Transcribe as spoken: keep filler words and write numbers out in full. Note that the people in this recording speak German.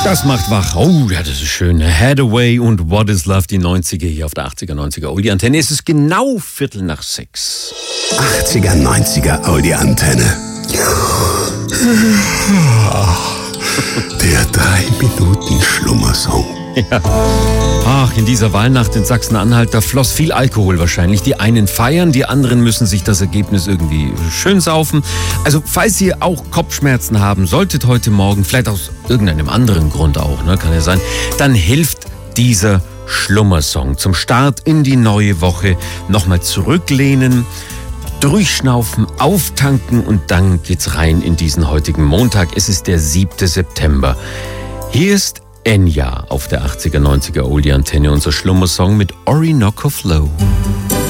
Das macht wach. Oh, ja, das ist schön. Hathaway und What is Love, die neunziger hier auf der achtziger, neunziger Oldie-Antenne. Es ist genau Viertel nach sechs. achtziger, neunziger Oldie-Antenne. Der drei Minuten Schlummersong. Ja. Ach, in dieser Wahlnacht in Sachsen-Anhalt, da floss viel Alkohol wahrscheinlich. Die einen feiern, die anderen müssen sich das Ergebnis irgendwie schön saufen. Also, falls ihr auch Kopfschmerzen haben solltet heute Morgen, vielleicht aus irgendeinem anderen Grund auch, ne, kann ja sein, dann hilft dieser Schlummersong zum Start in die neue Woche. Nochmal zurücklehnen, durchschnaufen, auftanken und dann geht's rein in diesen heutigen Montag. Es ist der siebte September. Hier ist Enya auf der achtziger, neunziger Oldie-Antenne, unser Schlummersong mit Orinoco Flow.